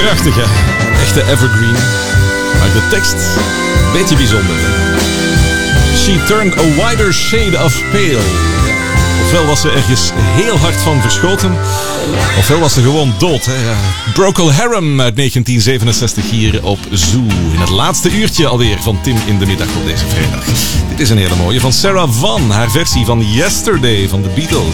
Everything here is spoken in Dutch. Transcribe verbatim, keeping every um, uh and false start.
Prachtig, hè? Een echte evergreen. Maar de tekst, een beetje bijzonder. She turned a wider shade of pale. Ofwel was ze ergens heel hard van verschoten, ofwel was ze gewoon dood. Hè? Ja. Procol Harum uit negentien zevenenzestig hier op Zoo. In het laatste uurtje alweer van Tim in de Middag op deze vrijdag. Dit is een hele mooie van Sarah Vaughan, haar versie van Yesterday van de Beatles.